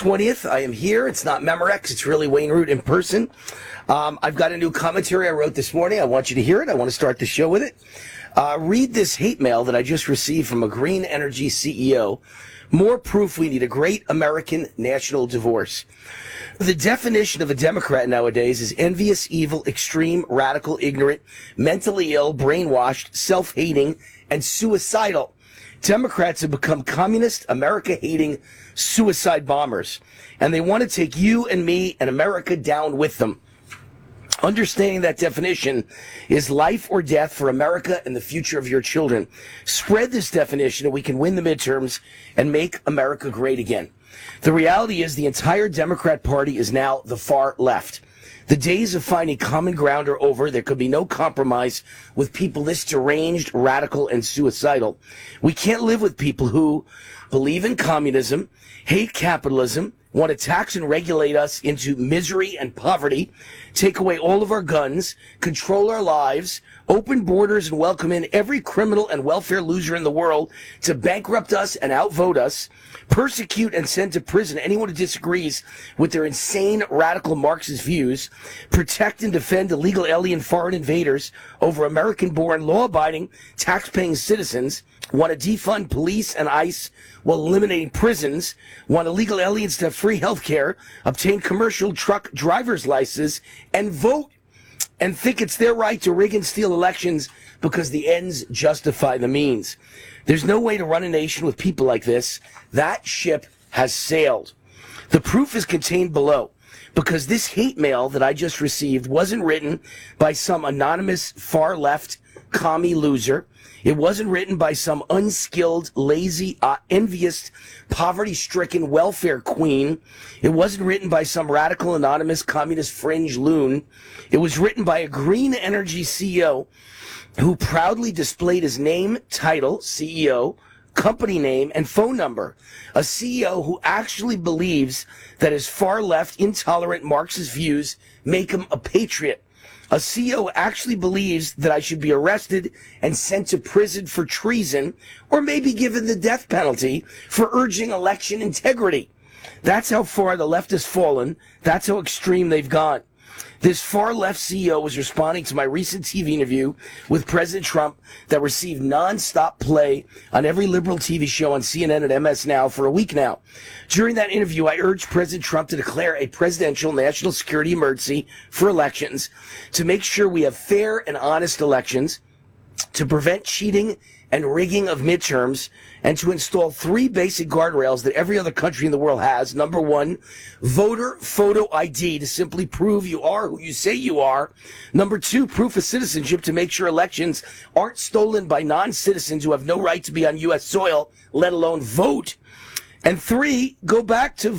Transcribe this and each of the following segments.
20th. I am here. It's not Memorex. It's really Wayne Root in person. I've got a new commentary I wrote this morning. I want you to hear it. I want to start the show with it. Read this hate mail that I just received from a green energy CEO. More proof we need a great American national divorce. The definition of a Democrat nowadays is envious, evil, extreme, radical, ignorant, mentally ill, brainwashed, self-hating, and suicidal. Democrats have become communist, America-hating suicide bombers, and they want to take you and me and America down with them. Understanding that definition is life or death for America and the future of your children. Spread this definition and we can win the midterms and make America great again. The reality is the entire Democrat Party is now the far left. The days of finding common ground are over. There could be no compromise with people this deranged, radical, and suicidal. We can't live with people who believe in communism, hate capitalism, want to tax and regulate us into misery and poverty, take away all of our guns, control our lives, open borders and welcome in every criminal and welfare loser in the world to bankrupt us and outvote us, persecute and send to prison anyone who disagrees with their insane radical Marxist views, protect and defend illegal alien foreign invaders over American-born law-abiding tax-paying citizens, want to defund police and ICE while eliminating prisons, want illegal aliens to have free health care, obtain commercial truck driver's licenses, and vote, and think it's their right to rig and steal elections because the ends justify the means. There's no way to run a nation with people like this. That ship has sailed. The proof is contained below, because this hate mail that I just received wasn't written by some anonymous far-left commie loser. It wasn't written by some unskilled, lazy, envious, poverty-stricken welfare queen. It wasn't written by some radical, anonymous, communist fringe loon. It was written by a green energy CEO who proudly displayed his name, title, CEO, company name, and phone number. A CEO who actually believes that his far-left, intolerant Marxist views make him a patriot. A CEO actually believes that I should be arrested and sent to prison for treason, or maybe given the death penalty for urging election integrity. That's how far the left has fallen. That's how extreme they've gone. This far-left CEO was responding to my recent TV interview with President Trump that received non-stop play on every liberal TV show on CNN and MS Now for a week now. During that interview, I urged President Trump to declare a presidential national security emergency for elections to make sure we have fair and honest elections, to prevent cheating and rigging of midterms, and to install 3 basic guardrails that every other country in the world has. Number 1, voter photo ID to simply prove you are who you say you are. Number 2, proof of citizenship to make sure elections aren't stolen by non-citizens who have no right to be on U.S. soil, let alone vote. And 3, go back to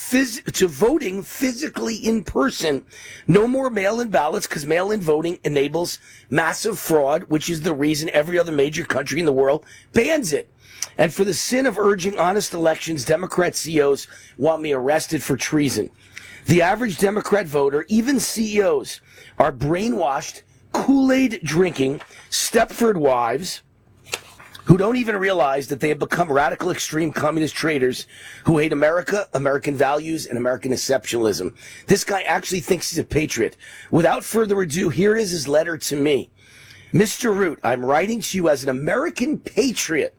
voting physically in person. No more mail-in ballots, because mail-in voting enables massive fraud, which is the reason every other major country in the world bans it. And for the sin of urging honest elections, Democrat CEOs want me arrested for treason. The average Democrat voter, even CEOs, are brainwashed, Kool-Aid drinking, Stepford wives, who don't even realize that they have become radical, extreme communist traitors who hate America, American values, and American exceptionalism. This guy actually thinks he's a patriot. Without further ado, here is his letter to me. Mr. Root, I'm writing to you as an American patriot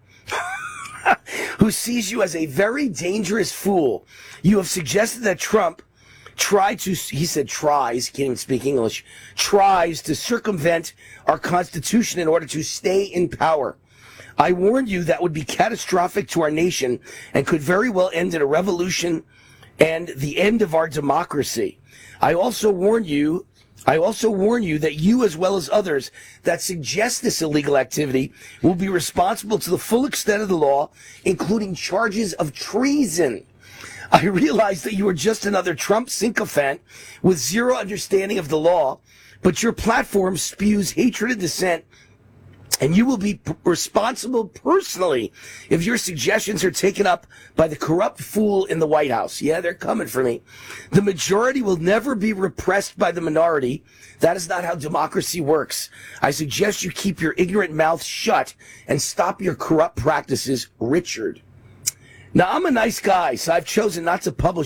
who sees you as a very dangerous fool. You have suggested that Trump tries, he can't even speak English, tries to circumvent our Constitution in order to stay in power. I warned you that would be catastrophic to our nation and could very well end in a revolution and the end of our democracy. I also warn you that you, as well as others that suggest this illegal activity, will be responsible to the full extent of the law, including charges of treason. I realize that you are just another Trump sycophant with zero understanding of the law, but your platform spews hatred and dissent, and you will be responsible personally if your suggestions are taken up by the corrupt fool in the White House. Yeah, they're coming for me. The majority will never be repressed by the minority. That is not how democracy works. I suggest you keep your ignorant mouth shut and stop your corrupt practices, Richard. Now, I'm a nice guy, so I've chosen not to publish